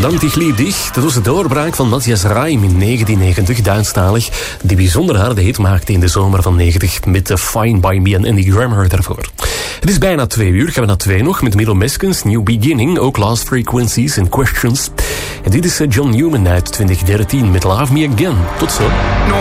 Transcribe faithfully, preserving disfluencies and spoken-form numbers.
Dank dich, lieb dich. Dat was de doorbraak van Matthias Reim in negentien negentig, Duitsstalig, die bijzonder harde hit maakte in de zomer van negentig met uh, Fine By Me en Andy Grammer daarvoor. Het is bijna twee uur, gaan we naar twee nog met Milo Meskens, New Beginning, ook Last Frequencies and Questions. En dit is uh, John Newman uit twintig dertien met Love Me Again. Tot zo. No